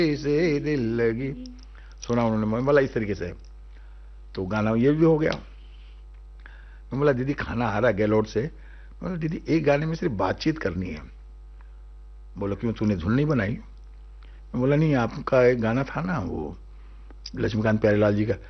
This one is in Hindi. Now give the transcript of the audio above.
से दिल लगी, सुना उन्होंने। मैं बोला इस तरीके से, तो गाना ये भी हो गया। मैं बोला दीदी खाना आ रहा गैलोड से। मैं बोला दीदी एक गाने में सिर्फ बातचीत करनी है। बोला क्यों, तूने धुन नहीं बनाई? मैं बोला नहीं, आपका एक गाना था ना वो लक्ष्मीकांत प्यारेलाल जी का,